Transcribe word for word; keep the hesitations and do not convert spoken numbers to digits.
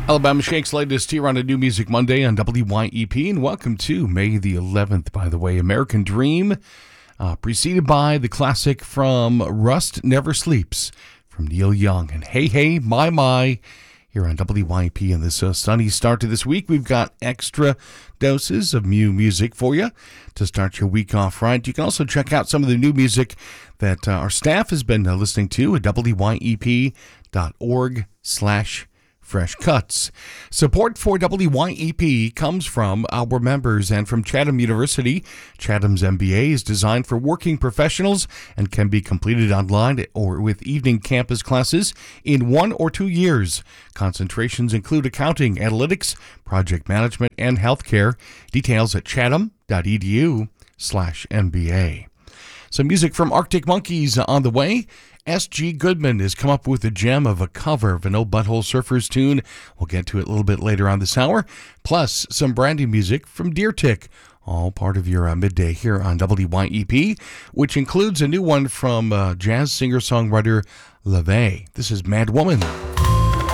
Alabama Shake's latest here on a New Music Monday on W Y E P, and welcome to May the eleventh, by the way. American Dream, uh, preceded by the classic from Rust Never Sleeps from Neil Young. And Hey Hey My My here on W Y E P. And this uh, sunny start to this week, we've got extra doses of new music for you to start your week off right. You can also check out some of the new music that uh, our staff has been uh, listening to at W Y E P dot org slash Fresh Cuts. Support for W Y E P comes from our members and from Chatham University. Chatham's M B A is designed for working professionals and can be completed online or with evening campus classes in one or two years. Concentrations include accounting, analytics, project management, and healthcare. Details at chatham.edu slash MBA. Some music from Arctic Monkeys on the way. S G Goodman has come up with a gem of a cover of an old Butthole Surfers tune. We'll get to it a little bit later on this hour. Plus, some branding music from Deer Tick. All part of your uh, midday here on W Y E P, which includes a new one from uh, jazz singer-songwriter LaVey. This is Mad Woman.